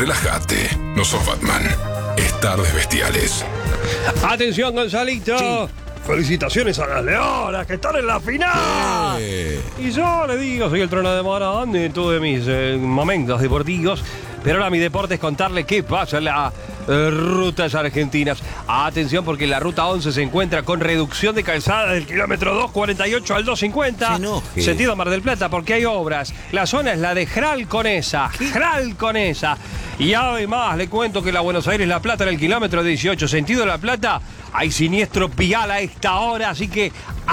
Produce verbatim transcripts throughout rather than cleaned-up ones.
relájate, no sos Batman. Es Tardes Bestiales. Atención, Gonzalito. Sí. Felicitaciones a las Leonas que están en la final. Eh. Y yo le digo, soy el trono de Morón en todos mis eh, momentos deportivos. Pero ahora mi deporte es contarle qué pasa en las eh, rutas argentinas. Atención, porque la ruta once se encuentra con reducción de calzada del kilómetro dos cuarenta y ocho al dos cincuenta. Sentido Mar del Plata, porque hay obras. La zona es la de Jral Conesa. Jral Conesa. Y además le cuento que la Buenos Aires-La Plata en el kilómetro dieciocho, sentido La Plata, hay siniestro vial a esta hora, así que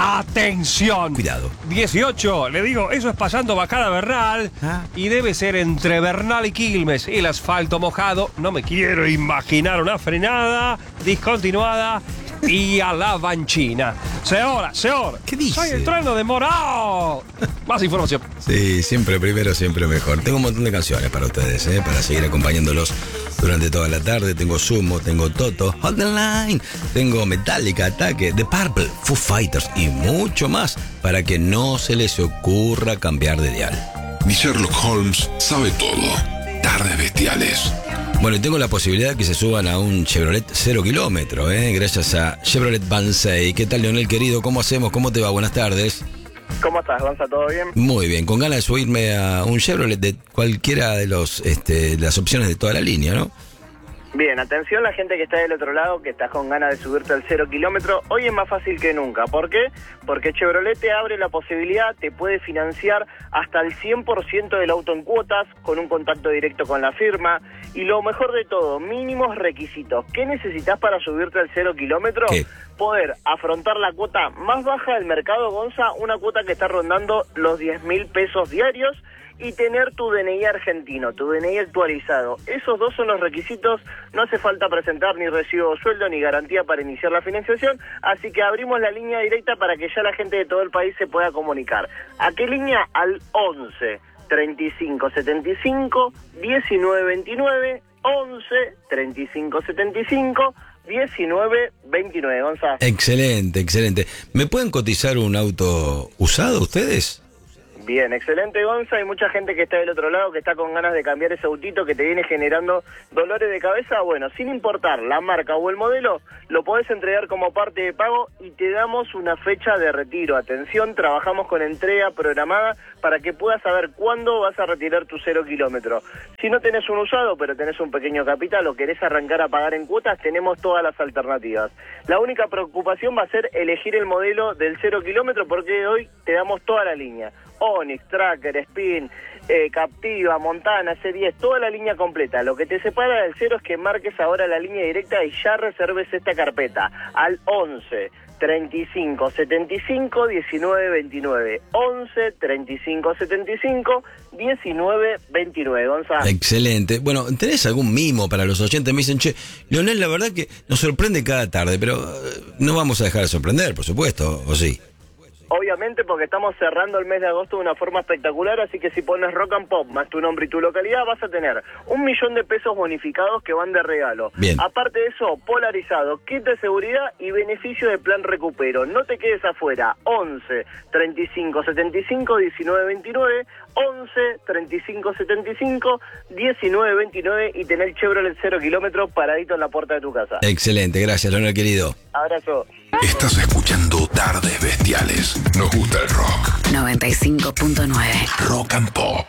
atención. Cuidado. dieciocho, le digo, eso es pasando Bajada Bernal. ¿Ah? Y debe ser entre Bernal y Quilmes. El asfalto mojado, no me quiero imaginar una frenada discontinuada y a la banchina. Señora, señor. ¿Qué dice? Soy el trono de Morao. Más información. Sí, siempre primero, siempre mejor. Tengo un montón de canciones para ustedes, ¿eh? Para seguir acompañándolos durante toda la tarde. Tengo Sumo, tengo Toto, Hold the Line, tengo Metallica, Ataque, The Purple, Foo Fighters y mucho más para que no se les ocurra cambiar de dial. Mi Sherlock Holmes sabe todo. Tardes Bestiales. Bueno, y tengo la posibilidad de que se suban a un Chevrolet cero kilómetro, ¿eh? Gracias a Chevrolet Banzai. ¿Qué tal, Leonel, querido? ¿Cómo hacemos? ¿Cómo te va? Buenas tardes. ¿Cómo estás, Gonza? ¿Todo bien? Muy bien, con ganas de subirme a un Chevrolet de cualquiera de los este, las opciones de toda la línea, ¿no? Bien, atención la gente que está del otro lado, que estás con ganas de subirte al cero kilómetro. Hoy es más fácil que nunca. ¿Por qué? Porque Chevrolet te abre la posibilidad, te puede financiar hasta el cien por ciento del auto en cuotas, con un contacto directo con la firma. Y lo mejor de todo, mínimos requisitos. ¿Qué necesitas para subirte al cero kilómetro? ¿Qué? Poder afrontar la cuota más baja del mercado, Gonza, una cuota que está rondando los diez mil pesos diarios, y tener tu D N I argentino, tu D N I actualizado. Esos dos son los requisitos, no hace falta presentar ni recibo de sueldo ni garantía para iniciar la financiación, así que abrimos la línea directa para que ya la gente de todo el país se pueda comunicar. ¿A qué línea? Al once, treinta y cinco, setenta y cinco, diecinueve veintinueve, once, treinta y cinco, setenta y cinco, diecinueve veintinueve, Gonzalo. Excelente, excelente. ¿Me pueden cotizar un auto usado ustedes? Bien, excelente, Gonza. Hay mucha gente que está del otro lado, que está con ganas de cambiar ese autito que te viene generando dolores de cabeza. Bueno, sin importar la marca o el modelo, lo podés entregar como parte de pago y te damos una fecha de retiro. Atención, trabajamos con entrega programada para que puedas saber cuándo vas a retirar tu cero kilómetro. Si no tenés un usado, pero tenés un pequeño capital o querés arrancar a pagar en cuotas, tenemos todas las alternativas. La única preocupación va a ser elegir el modelo del cero kilómetro, porque hoy te damos toda la línea. Onix, Tracker, Spin, eh, Captiva, Montana, C diez, toda la línea completa. Lo que te separa del cero es que marques ahora la línea directa y ya reserves esta carpeta al once, treinta y cinco, setenta y cinco, diecinueve veintinueve. once, treinta y cinco, setenta y cinco, diecinueve veintinueve. Gonzalo. Excelente. Bueno, ¿tenés algún mimo para los oyentes? Me dicen, che, Leonel, la verdad que nos sorprende cada tarde, pero uh, no vamos a dejar de sorprender, por supuesto, ¿o sí? Obviamente, porque estamos cerrando el mes de agosto de una forma espectacular, así que si pones Rock and Pop más tu nombre y tu localidad, vas a tener un millón de pesos bonificados que van de regalo. Bien. Aparte de eso, polarizado, kit de seguridad y beneficio de plan recupero. No te quedes afuera. once, treinta y cinco, setenta y cinco, diecinueve veintinueve, once, treinta y cinco, setenta y cinco, diecinueve veintinueve y tener Chevrolet cero kilómetros paradito en la puerta de tu casa. Excelente, gracias, Leonel, querido. Abrazo. Estás escuchando Tardes Bestiales. Nos gusta el rock. noventa y cinco punto nueve. Rock and Pop.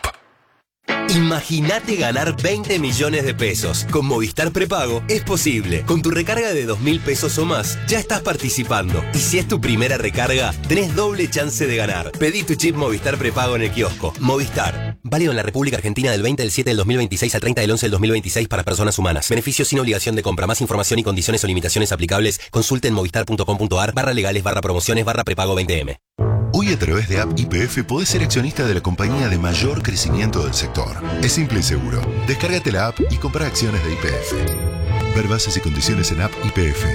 Imagínate ganar veinte millones de pesos. Con Movistar Prepago es posible. Con tu recarga de dos mil pesos o más, ya estás participando. Y si es tu primera recarga, tenés doble chance de ganar. Pedí tu chip Movistar Prepago en el kiosco. Movistar. Válido en la República Argentina del veinte del siete del dos mil veintiséis al treinta del once del dos mil veintiséis para personas humanas. Beneficios sin obligación de compra. Más información y condiciones o limitaciones aplicables. Consulte en movistar punto com punto ar barra legales barra promociones barra prepago veinte eme. Hoy a través de App Y P F podés ser accionista de la compañía de mayor crecimiento del sector. Es simple y seguro. Descárgate la app y compra acciones de Y P F. Ver bases y condiciones en App Y P F.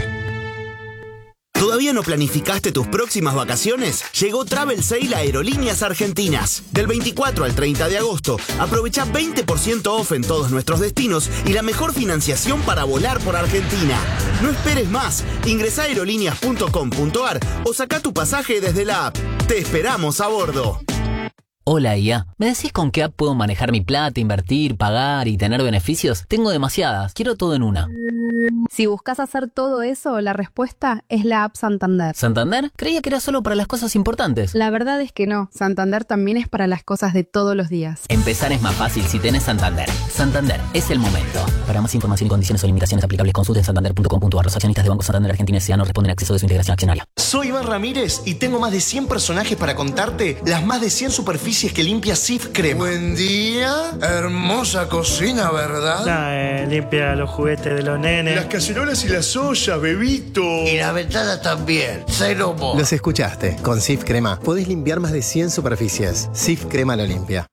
¿Todavía no planificaste tus próximas vacaciones? Llegó Travel Sale a Aerolíneas Argentinas. Del veinticuatro al treinta de agosto, aprovecha veinte por ciento off en todos nuestros destinos y la mejor financiación para volar por Argentina. No esperes más. Ingresá a aerolíneas punto com punto ar o saca tu pasaje desde la app. Te esperamos a bordo. Hola I A, ¿me decís con qué app puedo manejar mi plata, invertir, pagar y tener beneficios? Tengo demasiadas, quiero todo en una. Si buscas hacer todo eso, la respuesta es la app Santander. ¿Santander? Creía que era solo para las cosas importantes. La verdad es que no, Santander también es para las cosas de todos los días. Empezar es más fácil si tenés Santander. Santander, es el momento. Para más información y condiciones o limitaciones aplicables, consulten santander punto com punto a r. Los accionistas de Banco Santander Argentina S A no responden a acceso de su integración accionaria. Soy Iván Ramírez y tengo más de cien personajes para contarte las más de cien superficies que limpia Cif Crema. Buen día, hermosa cocina, ¿verdad? Nah, eh, limpia los juguetes de los nenes. Las cacerolas y las ollas, bebito. Y la ventana también, cero mo. Los escuchaste, con Cif Crema podés limpiar más de cien superficies. Cif Crema lo limpia.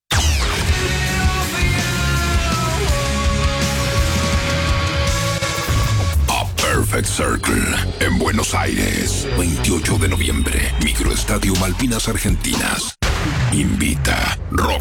Perfect Circle en Buenos Aires, veintiocho de noviembre, Microestadio Malvinas Argentinas. Invita Rock